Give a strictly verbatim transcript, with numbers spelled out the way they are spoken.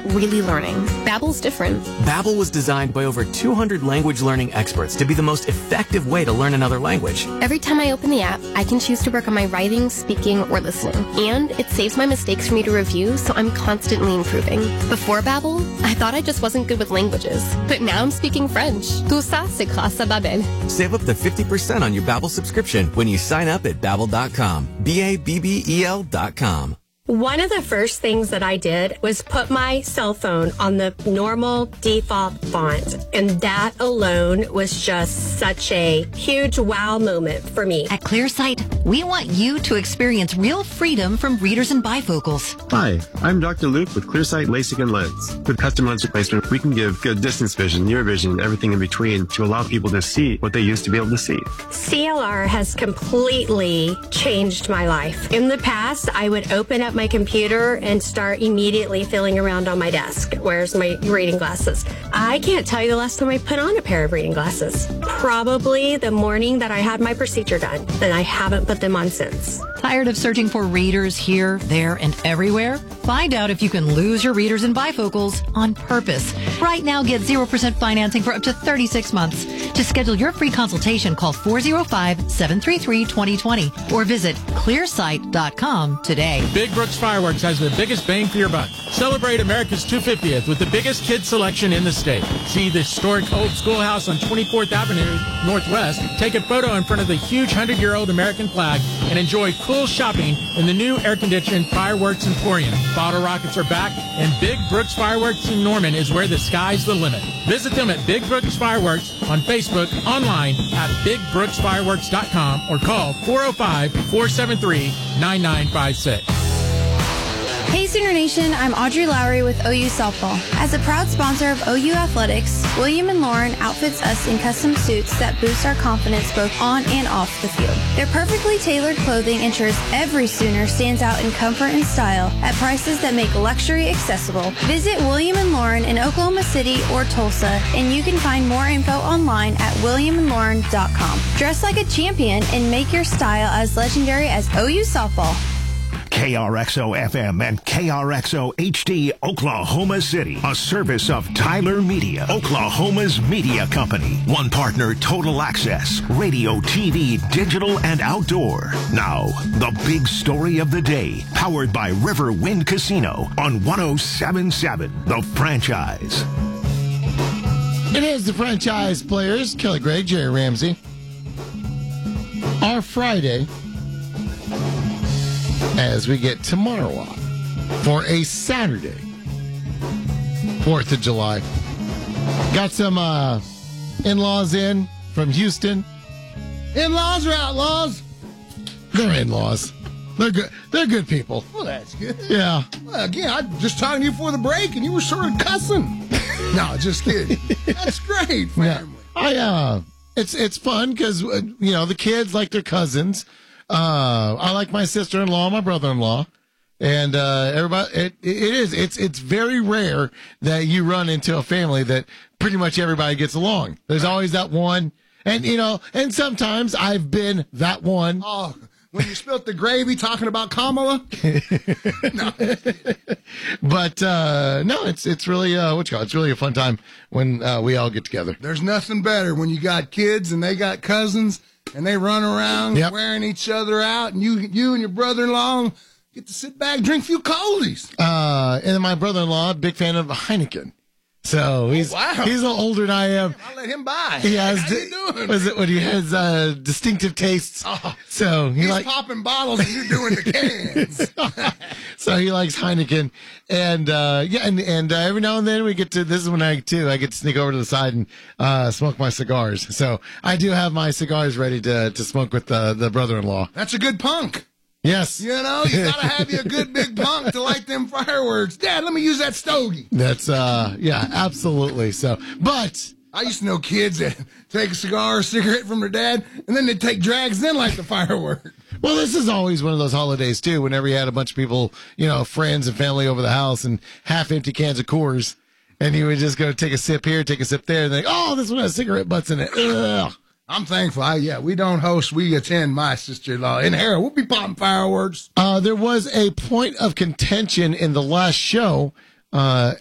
really learning. Babbel's different. Babbel was designed by over two hundred language learning experts to be the most effective way to learn another language. Every time I open the app, I can choose to work on my writing, speaking, or listening. And it saves my mistakes for me to review, so I'm constantly improving. Before Babbel, I thought I just wasn't good with languages. But now I'm speaking French. Tout ça, c'est grâce à Babbel. Save up to fifty percent on your Babbel subscription when you sign up at babbel dot com. B A B B E L dot com. One of the first things that I did was put my cell phone on the normal default font. And that alone was just such a huge wow moment for me. At ClearSight, we want you to experience real freedom from readers and bifocals. Hi, I'm Doctor Luke with ClearSight LASIK and Lens. With custom lens replacement, we can give good distance vision, near vision, and everything in between to allow people to see what they used to be able to see. C L R has completely changed my life. In the past, I would open up my computer and start immediately feeling around on my desk. Where's my reading glasses? I can't tell you the last time I put on a pair of reading glasses. Probably the morning that I had my procedure done, and I haven't put them on since. Tired of searching for readers here, there, and everywhere? Find out if you can lose your readers and bifocals on purpose. Right now, get zero percent financing for up to thirty-six months. To schedule your free consultation, call four oh five, seven three three, two oh two oh or visit clear sight dot com today. Big Brooks Fireworks has the biggest bang for your buck. Celebrate America's two hundred fiftieth with the biggest kids selection in the state. See the historic old schoolhouse on twenty-fourth Avenue Northwest. Take a photo in front of the huge hundred-year-old American flag and enjoy cool shopping in the new air-conditioned Fireworks Emporium. Bottle rockets are back, and Big Brooks Fireworks in Norman is where the sky's the limit. Visit them at Big Brooks Fireworks on Facebook, online at big brooks fireworks dot com, or call four oh five, four seven three, nine nine five six. Hey Sooner Nation, I'm Audrey Lowry with O U Softball. As a proud sponsor of O U Athletics, William and Lauren outfits us in custom suits that boost our confidence both on and off the field. Their perfectly tailored clothing ensures every Sooner stands out in comfort and style at prices that make luxury accessible. Visit William and Lauren in Oklahoma City or Tulsa, and you can find more info online at william and lauren dot com. Dress like a champion and make your style as legendary as O U Softball. K R X O F M and K R X O H D Oklahoma City, a service of Tyler Media, Oklahoma's media company. One partner, Total Access, radio, T V, digital, and outdoor. Now, the big story of the day, powered by Riverwind Casino on one oh seven point seven, The Franchise. It is The Franchise players, Kelly Gregg, Jerry Ramsey. Our Friday, as we get tomorrow off for a Saturday, fourth of July. Got some uh, in-laws in from Houston. In-laws or outlaws? They're in-laws. They're good. They're good people. Well, that's good. Yeah. Well, again, I was just talking to you before the break, and you were sort of cussing. No, just kidding. That's great, family. Yeah. I uh, it's it's fun because uh, you know the kids like their cousins. Uh, I like my sister-in-law, my brother-in-law, and uh, everybody. It, it is. It's it's very rare that you run into a family that pretty much everybody gets along. There's always that one, and you know, and sometimes I've been that one. Oh, when you spilt the gravy talking about Kamala. No. But uh, no, it's it's really uh, what you call it? It's really a fun time when uh, we all get together. There's nothing better when you got kids and they got cousins. And they run around yep. wearing each other out, and you you and your brother-in-law get to sit back, drink a few coldies. Uh, and then my brother-in-law, big fan of Heineken. So he's oh, wow. he's a little older than I am. I'll let him buy. He has How di- you doing? Was it when he has uh, distinctive tastes? Oh, so he he's like popping bottles and you're doing the cans. So he likes Heineken, and uh, yeah, and and uh, every now and then we get to. This is when I too I get to sneak over to the side and uh, smoke my cigars. So I do have my cigars ready to to smoke with the the brother-in-law. That's a good punk. Yes. You know, you gotta have you a good big punk to light them fireworks. Dad, let me use that stogie. That's, uh, yeah, absolutely. So, but. I used to know kids that take a cigar or a cigarette from their dad, and then they'd take drags, then light the fireworks. Well, this is always one of those holidays, too, whenever you had a bunch of people, you know, friends and family over the house and half-empty cans of Coors, and you would just go take a sip here, take a sip there, and think, oh, this one has cigarette butts in it. Ugh. I'm thankful. I, yeah, we don't host. We attend my sister-in-law. In here, we'll be popping fireworks. Uh, there was a point of contention in the last show uh,